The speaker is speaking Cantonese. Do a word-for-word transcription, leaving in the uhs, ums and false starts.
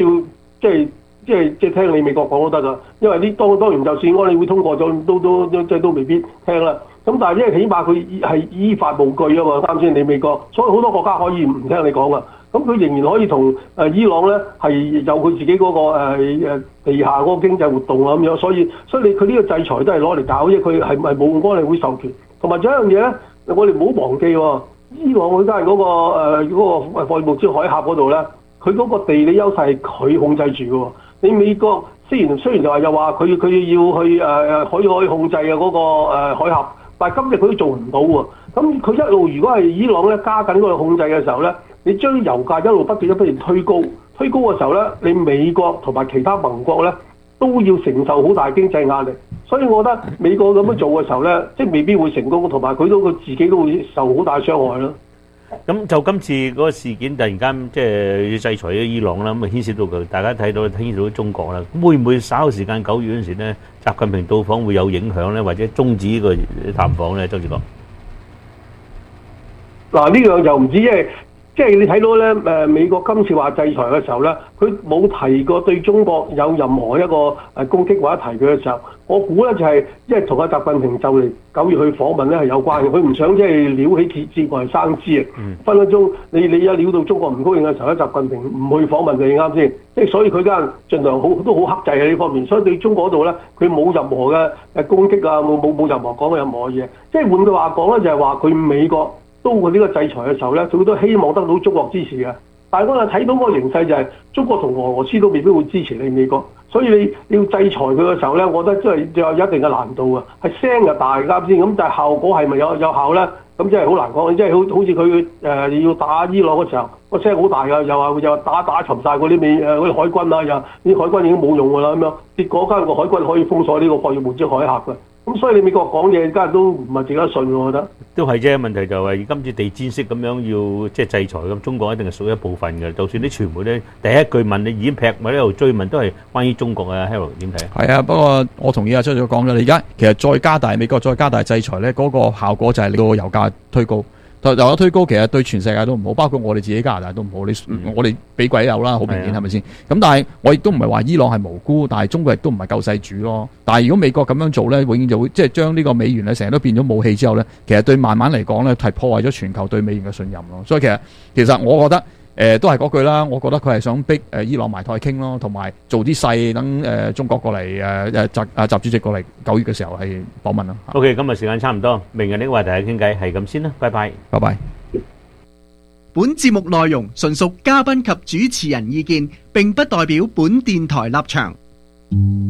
要即係即係即係聽你美國講都得㗎，因為呢當當然就算安理會通過咗，都都即係都未必聽啦。咁但係因為起碼佢係依法無據啊嘛，啱先你美國，所以好多國家可以唔聽你講㗎。咁佢仍然可以同誒伊朗咧係有佢自己嗰、那個誒、呃、地下嗰個經濟活動啊咁樣，所以所以你佢呢個制裁都係攞嚟搞啫，佢係咪冇安理會授權？同埋仲有一樣嘢咧，我哋唔好忘記喎、哦，伊朗佢家嗰個誒嗰、呃那個霍爾木茲海峽嗰度咧，佢嗰個地理優勢係佢控制住嘅喎。你美國雖然雖然就係又話佢佢要去誒誒可以可以控制嘅嗰個誒海峽，但係今日佢都做唔到喎。咁佢一路如果係伊朗咧加緊嗰個控制嘅時候咧，你將油價一路不斷不斷推高，推高嘅時候咧，你美國同埋其他盟國咧都要承受好大經濟壓力，所以我覺得美國咁樣做嘅時候咧，即係未必會成功，同埋佢都佢自己都會受好大傷害咯。 咁就今次嗰個事件突然間即係要制裁咗伊朗啦，咁啊牽涉到佢，大家睇到牽涉到中國啦，會唔會稍後時間九月嗰陣時咧，習近平到訪會有影響咧，或者終止呢個探訪咧？周志國， 嗱呢樣就唔知，因為即係你睇到咧，誒美國今次話制裁嘅時候咧，佢冇提過對中國有任何一個誒攻擊或者提佢嘅時候，我估咧就係因為同阿習近平就嚟九月去訪問咧係有關嘅，佢唔想即係撩起鐵節外生枝啊！嗯、分分鐘你你一撩到中國唔高興嘅時候咧，習近平唔去訪問你啱先，即係所以佢梗係盡量好都好克制喺呢方面，所以對中國嗰度咧，佢冇任何嘅誒攻擊啊，冇冇冇任何講嘅任何嘢，即係換句話講咧，就係話佢美國都過呢個制裁嘅時候咧，佢都希望得到中國支持嘅。但係我哋睇到個形勢就係、是、中國同俄羅斯都未必會支持你美國，所以你你要制裁佢嘅時候咧，我覺得真係有有一定嘅難度啊。係聲就大啱先，咁但係效果係咪有有效咧？咁真係好難講。即係好好似佢誒要打伊朗嘅時候，個聲好大㗎，又話又話打打沉晒嗰啲美誒嗰啲海軍啊，又啲海軍已經冇用㗎啦咁樣。結果間個海軍可以封鎖呢個霍爾木茲海峽㗎。咁所以你美國講嘢，梗係都唔係值得信，我覺得。 都係啫，問題就係今次地氈式咁樣要即係制裁咁，中國一定係屬於一部分嘅。就算啲傳媒咧第一句問你已經劈埋喺度追問，都係關於中國嘅。Harold 點睇？ 係啊，不過我同意阿周總講嘅，你而家其實再加大美國再加大制裁咧，嗰、那個效果就係令到油價推高。油價推高其實對全世界都唔好，包括我哋自己加拿大都唔好。你、嗯、我哋俾鬼油啦，好明顯係咪先？咁但係我亦都唔係話伊朗係無辜，但係中國亦都唔係救世主咯。但係如果美國咁樣做咧，永遠就會即係將呢個美元咧成日都變咗武器之後咧，其實對慢慢嚟講咧係破壞咗全球對美元嘅信任咯。所以其實其實我覺得。誒、呃、都係嗰句啦，我覺得佢係想逼誒、呃、伊朗埋台傾咯，同埋做啲細等誒中國過嚟誒誒習啊習主席過嚟九月嘅時候係訪問咯。 OK， 今日時間差唔多，明日呢個話題傾偈係咁先啦，拜拜， 拜拜。 本節目內容純屬嘉賓及主持人意見，並不代表本電台立場。